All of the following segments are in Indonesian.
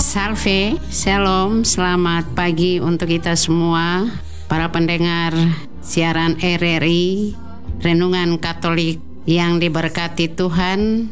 Salve, Shalom, selamat pagi untuk kita semua, para pendengar siaran RRI, Renungan Katolik yang diberkati Tuhan.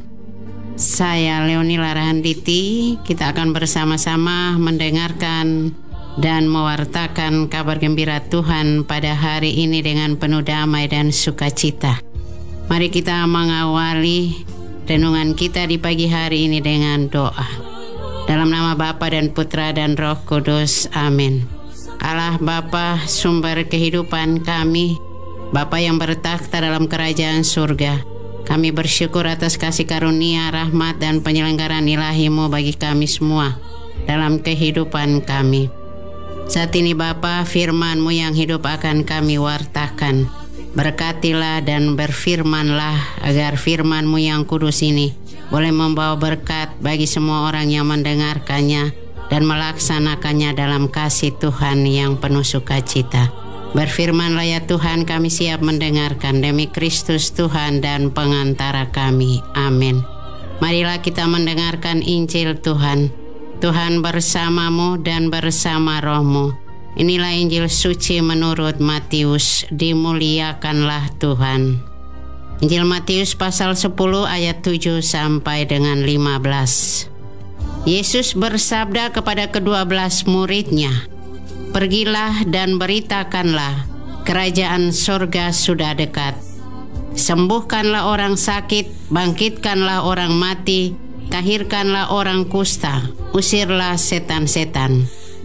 Saya Leonila Rahanditi, kita akan bersama-sama mendengarkan dan mewartakan kabar gembira Tuhan pada hari ini dengan penuh damai dan sukacita. Mari kita mengawali renungan kita di pagi hari ini dengan doa. Dalam nama Bapa dan Putra dan Roh Kudus, amin. Allah Bapa, sumber kehidupan kami, Bapa yang bertakhta dalam kerajaan surga, kami bersyukur atas kasih karunia, rahmat dan penyelenggaraan ilahi-Mu bagi kami semua dalam kehidupan kami. Saat ini Bapa, firman-Mu yang hidup akan kami wartakan. Berkatilah dan berfirmanlah agar firman-Mu yang kudus ini boleh membawa berkat bagi semua orang yang mendengarkannya dan melaksanakannya dalam kasih Tuhan yang penuh sukacita. Berfirmanlah ya Tuhan, kami siap mendengarkan demi Kristus Tuhan dan pengantara kami. Amin. Marilah kita mendengarkan Injil Tuhan. Tuhan bersamamu dan bersama rohmu. Inilah Injil suci menurut Matius, dimuliakanlah Tuhan. Injil Matius pasal 10 ayat 7 sampai dengan 15. Yesus bersabda kepada ke-12 muridnya, "Pergilah dan beritakanlah, kerajaan surga sudah dekat. Sembuhkanlah orang sakit, bangkitkanlah orang mati, tahirkanlah orang kusta, usirlah setan-setan.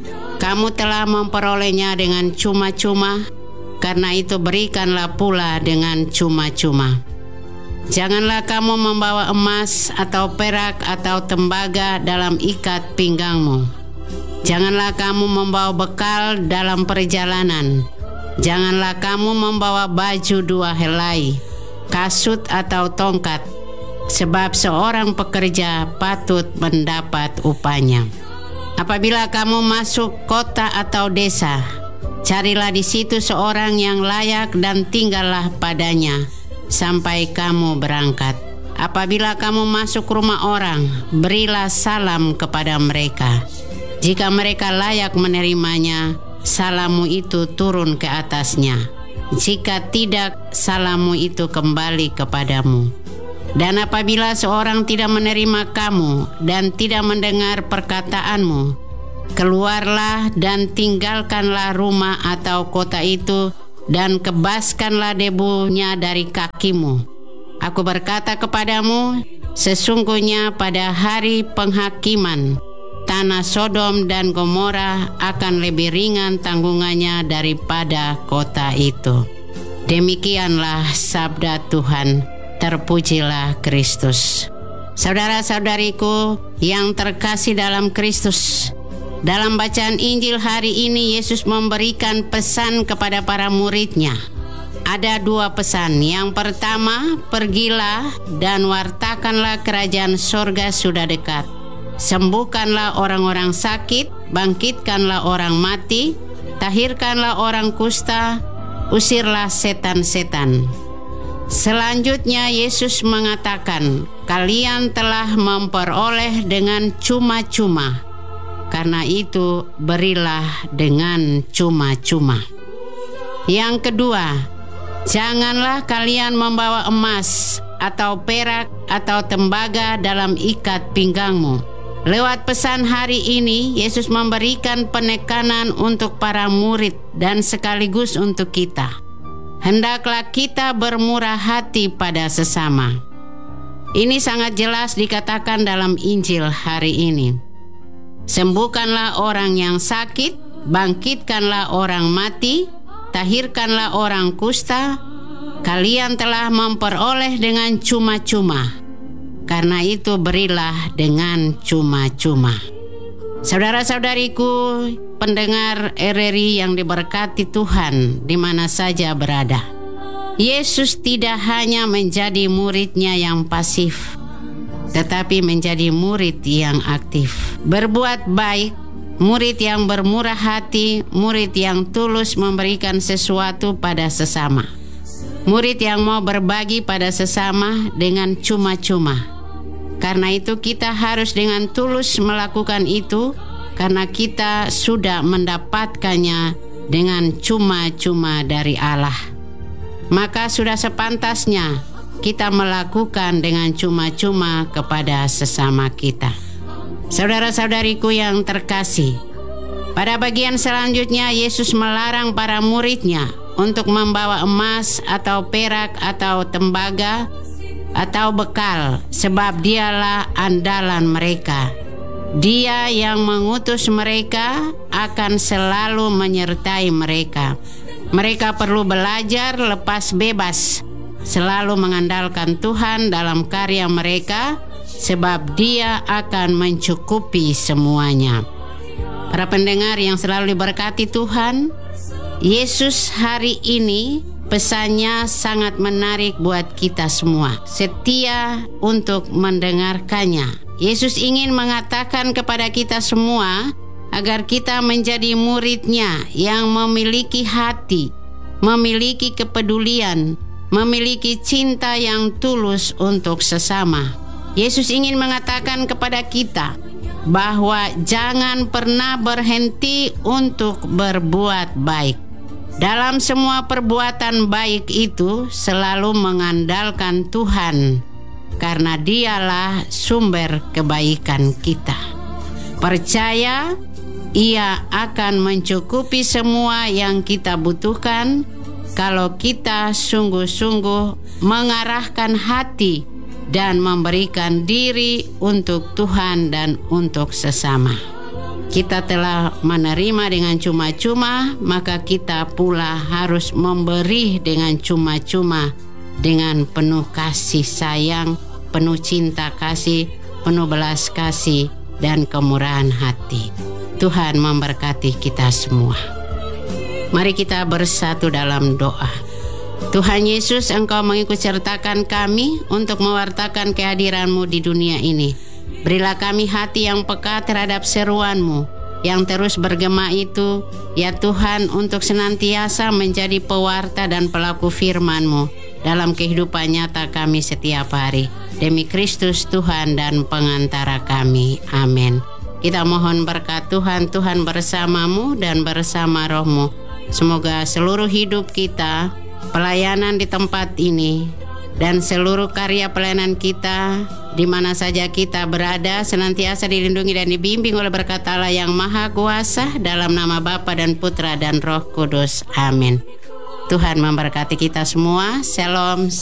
Kamu telah memperolehnya dengan cuma-cuma, karena itu berikanlah pula dengan cuma-cuma. Janganlah kamu membawa emas atau perak atau tembaga dalam ikat pinggangmu. Janganlah kamu membawa bekal dalam perjalanan. Janganlah kamu membawa baju 2 helai, kasut atau tongkat, sebab seorang pekerja patut mendapat upahnya. Apabila kamu masuk kota atau desa, carilah di situ seorang yang layak dan tinggallah padanya sampai kamu berangkat. Apabila kamu masuk rumah orang, berilah salam kepada mereka. Jika mereka layak menerimanya, salammu itu turun ke atasnya. Jika tidak, salammu itu kembali kepadamu. Dan apabila seorang tidak menerima kamu dan tidak mendengar perkataanmu, keluarlah dan tinggalkanlah rumah atau kota itu dan kebaskanlah debunya dari kakimu. Aku berkata kepadamu, sesungguhnya pada hari penghakiman, tanah Sodom dan Gomora akan lebih ringan tanggungannya daripada kota itu." Demikianlah sabda Tuhan. Terpujilah Kristus. Saudara-saudariku yang terkasih dalam Kristus, dalam bacaan Injil hari ini Yesus memberikan pesan kepada para muridnya. Ada 2 pesan. Yang pertama, pergilah dan wartakanlah kerajaan surga sudah dekat. Sembuhkanlah orang-orang sakit, bangkitkanlah orang mati, tahirkanlah orang kusta, usirlah setan-setan. Selanjutnya Yesus mengatakan, "Kalian telah memperoleh dengan cuma-cuma. Karena itu berilah dengan cuma-cuma." Yang kedua, janganlah kalian membawa emas atau perak atau tembaga dalam ikat pinggangmu. Lewat pesan hari ini, Yesus memberikan penekanan untuk para murid dan sekaligus untuk kita. Hendaklah kita bermurah hati pada sesama. Ini sangat jelas dikatakan dalam Injil hari ini. Sembuhkanlah orang yang sakit, bangkitkanlah orang mati, tahirkanlah orang kusta. Kalian telah memperoleh dengan cuma-cuma. Karena itu berilah dengan cuma-cuma. Saudara-saudariku, pendengar RRI yang diberkati Tuhan di mana saja berada, Yesus tidak hanya menjadi muridnya yang pasif, tetapi menjadi murid yang aktif. Berbuat baik, murid yang bermurah hati, murid yang tulus memberikan sesuatu pada sesama. Murid yang mau berbagi pada sesama dengan cuma-cuma. Karena itu kita harus dengan tulus melakukan itu, karena kita sudah mendapatkannya dengan cuma-cuma dari Allah. Maka sudah sepantasnya kita melakukan dengan cuma-cuma kepada sesama kita. Saudara-saudariku yang terkasih, pada bagian selanjutnya Yesus melarang para muridnya untuk membawa emas atau perak atau tembaga atau bekal, sebab dialah andalan mereka. Dia yang mengutus mereka akan selalu menyertai mereka. Mereka perlu belajar lepas bebas, selalu mengandalkan Tuhan dalam karya mereka, sebab Dia akan mencukupi semuanya. Para pendengar yang selalu diberkati Tuhan, Yesus hari ini pesannya sangat menarik buat kita semua. Setia untuk mendengarkannya. Yesus ingin mengatakan kepada kita semua agar kita menjadi murid-Nya yang memiliki hati, memiliki kepedulian, memiliki cinta yang tulus untuk sesama. Yesus ingin mengatakan kepada kita bahwa jangan pernah berhenti untuk berbuat baik. Dalam semua perbuatan baik itu selalu mengandalkan Tuhan, karena Dialah sumber kebaikan kita. Percaya Ia akan mencukupi semua yang kita butuhkan kalau kita sungguh-sungguh mengarahkan hati dan memberikan diri untuk Tuhan dan untuk sesama. Kita telah menerima dengan cuma-cuma, maka kita pula harus memberi dengan cuma-cuma, dengan penuh kasih sayang, penuh cinta kasih, penuh belas kasih, dan kemurahan hati. Tuhan memberkati kita semua. Mari kita bersatu dalam doa. Tuhan Yesus, Engkau mengikut sertakan kami untuk mewartakan kehadiran-Mu di dunia ini. Berilah kami hati yang peka terhadap seruan-Mu yang terus bergema itu, ya Tuhan, untuk senantiasa menjadi pewarta dan pelaku firman-Mu dalam kehidupan nyata kami setiap hari. Demi Kristus Tuhan dan pengantara kami. Amin. Kita mohon berkat Tuhan, Tuhan bersamamu dan bersama roh-Mu. Semoga seluruh hidup kita, pelayanan di tempat ini, dan seluruh karya pelayanan kita, di mana saja kita berada, senantiasa dilindungi dan dibimbing oleh berkat Allah yang Maha Kuasa, dalam nama Bapa dan Putra dan Roh Kudus. Amin. Tuhan memberkati kita semua. Shalom.